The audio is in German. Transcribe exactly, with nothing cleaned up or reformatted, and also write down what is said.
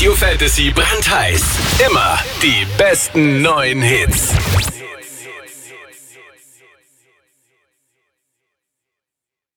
Radio Fantasy brandheiß. Immer die besten neuen Hits.